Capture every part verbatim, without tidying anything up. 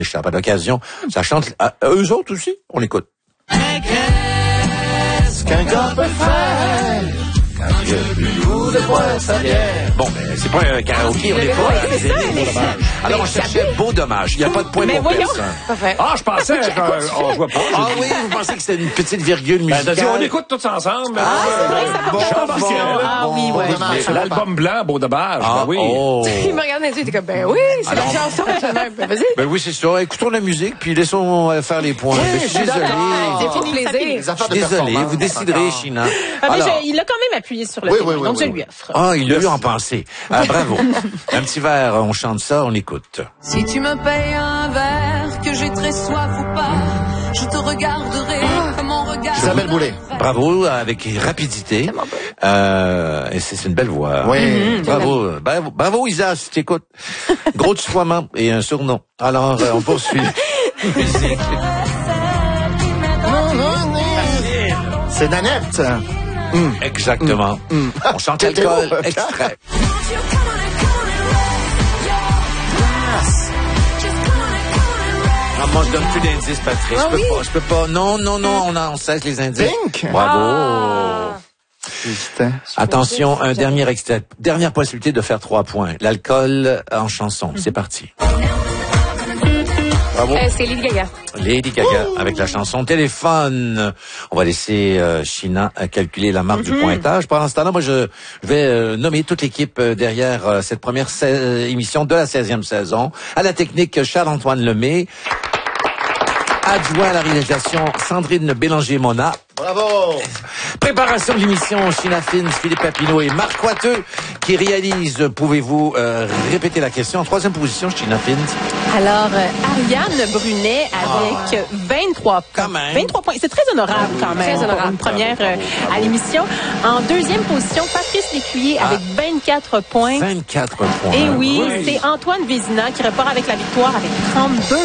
échappe à l'occasion. Ça chante à eux autres aussi. On écoute. Qu'est-ce qu'un gars peut faire quand il y a plus goût de boire sa bière? Bon, ben, c'est pas un karaoké, on n'est pas à c'est ça, mais alors, on cherchait Beau Dommage. Il n'y a pas de point mais pour voyons. personne. Ah, je pensais qu'on jouait pas. Ah oui, vous pensez que c'était une petite virgule musicale? Ben, t'as dit, on écoute tous ensemble. Ah, c'est vrai, ça bon, porte bon, attention. Ah oui, ouais. C'est l'album blanc, Beau Dommage. Ah, Ben oui. oh. Il me regarde dans les yeux, il était comme, ben oui, c'est la chanson. Ben, vas-y. Ben oui, c'est ça. Écoutons la musique, puis laissons euh, faire les points. Ben, je suis désolé. C'est fini le plaisir. Les affaires de Désolé, performance, vous déciderez, encore. China. Ah, mais Alors, je- il a quand même appuyé sur le Oui, témoin, oui, oui, donc oui, je oui. lui offre. ah, il l'a eu en pensée. Ah, bravo. Un petit verre, on chante ça, on écoute. Si tu me payes un verre, que j'ai très soif ou pas, je te regarderai comme mon regard. Isabelle Boulay. Bravo, avec rapidité. Euh, et c'est c'est une belle voix. Oui. Bravo, bravo, bravo Isa, si t'écoutes. Gros tutoiement et un surnom. Alors, euh, on poursuit. Musique. C'est Nanette. Exactement. On chante Quel l'alcool, démo. extrait. Ah, moi, je donne plus d'indices, Patrice. Ah je peux oui? pas, je peux pas. Non, non, non, on, a, on cesse les indices. Pink. Bravo. Ah. J'hésitais. Attention, un dernier extrait. Dernière possibilité de faire trois points. L'alcool en chanson. C'est parti. Bravo. Euh, c'est Lady Gaga. Lady Gaga avec la chanson Téléphone. On va laisser euh, China euh, calculer la marque du pointage. Pendant ce temps-là, moi, je, je vais euh, nommer toute l'équipe euh, derrière euh, cette première sa- euh, émission de la seizième saison. À la technique, Charles-Antoine Lemay. Adjoint à la réalisation, Sandrine Bélanger-Mona. Bravo. Préparation de l'émission, China Fins, Philippe Papineau et Marc Coiteux qui réalisent. Pouvez-vous euh, répéter la question? En troisième position, China Fins. Alors, euh, Ariane Brunet avec vingt-trois points. Quand même. vingt-trois points. C'est très honorable quand même. Très honorable. Pour une première euh, à l'émission. En deuxième position, Patrice Lécuyer avec vingt-quatre points. vingt-quatre points. Et oui, c'est Antoine Vézina qui repart avec la victoire avec trente-deux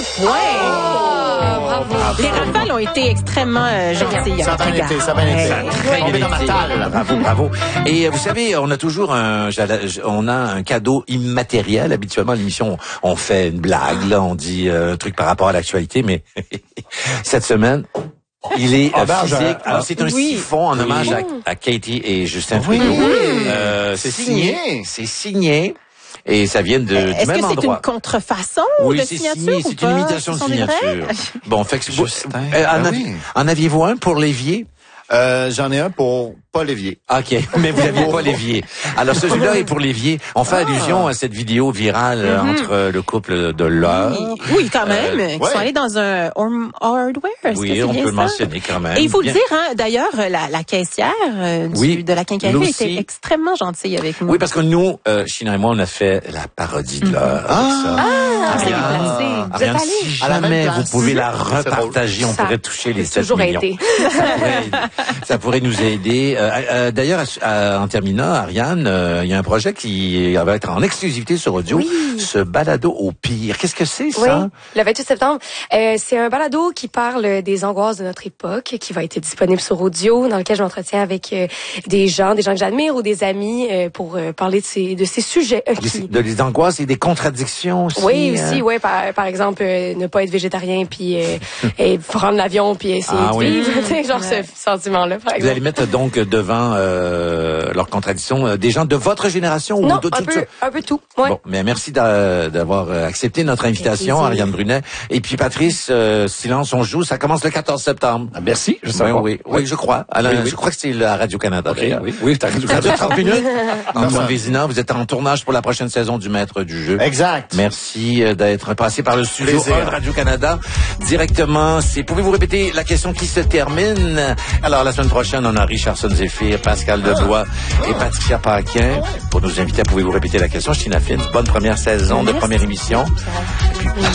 points. bravo. Les rafales ont été extrêmement euh, gentils. Ça a bien été, ça a bien été. Très On est bien dans ma été. talle. Bravo, bravo. Et euh, vous savez, on a toujours un, j'allais- on a un cadeau immatériel. Habituellement, à l'émission, on fait une blague, là, on dit euh, un truc par rapport à l'actualité, mais cette semaine, il est Ah, euh, ben, physique. je- Alors, c'est un Oui. siphon en hommage à, à Katie et Justin Trudeau. Euh, c'est signé. signé. C'est signé. Et ça vient de, du Est-ce même que c'est endroit. une contrefaçon Oui, de c'est signature signé, ou c'est pas? une imitation de Ce sont des vrais? signature. Bon, fait que c'est Justin, euh, en, ben avi- oui. en aviez-vous un pour l'évier? Euh, j'en ai un pour Paul Lévier. OK, mais vous n'aviez pas l'évier. Alors, celui-là est pour l'évier. On fait allusion à cette vidéo virale euh, entre euh, le couple de l'heure. Oui, quand même. Ils ouais. sont allés dans un home hardware. Est-ce que Oui, c'est on bien peut ça? le mentionner quand même. Et il faut Bien. le dire, hein, d'ailleurs, la, la caissière euh, du, Oui, de la quincaillerie nous était aussi. extrêmement gentille avec nous. Oui, parce que nous, euh, China et moi, on a fait la parodie de l'heure. Ah. avec ça. Ah, c'est Ariane, déplacé. Vous êtes Ariane, allés? si À la même jamais vous place. pouvez la C'est drôle. repartager, on Ça pourrait toucher les a sept toujours millions. été. Ça pourrait, ça pourrait nous aider. Euh, euh, D'ailleurs, à- à- en terminant, Ariane, euh, il y a un projet qui va être en exclusivité sur audio, Oui. ce balado au pire. Qu'est-ce que c'est, Oui, ça? le vingt-huit septembre. Euh, c'est un balado qui parle des angoisses de notre époque, qui va être disponible sur audio, dans lequel je m'entretiens avec euh, des gens, des gens que j'admire ou des amis euh, pour euh, parler de ces, de ces sujets. euh, Des, qui... de, des angoisses et des contradictions aussi. Oui, hein? aussi, ouais, par, par exemple, euh, ne pas être végétarien puis euh, et prendre l'avion puis essayer Ah de oui. vivre, tu sais, genre ce sentiment-là, par Vous exemple. allez mettre donc devant euh, leurs contradictions euh, des gens de votre génération Non, ou de un toute peu, un peu tout. Ouais. Bon, mais merci d'a- d'avoir euh, accepté notre invitation, plaisir. Ariane Brunet. Et puis Patrice, euh, Silence on joue, ça commence le quatorze septembre. Ah, merci, je sais Oui, pas. oui, oui, je crois. Alors, Oui, oui. je crois que c'est la Radio-Canada. OK, d'ailleurs. oui, oui, t'as raison. Ça dure trente minutes. Antoine Vézina, vous êtes en tournage pour la prochaine saison du Maître du jeu. Exact. Merci euh, d'être passé par le studio Plaisir. un de Radio-Canada directement. C'est, pouvez-vous répéter la question qui se termine? Alors, la semaine prochaine, on a Richardson Zéphyr, Pascal Deblois et Patricia Paquin. Pour nous inviter, pouvez-vous répéter la question? China Fins, bonne première saison de Merci. première émission. Puis,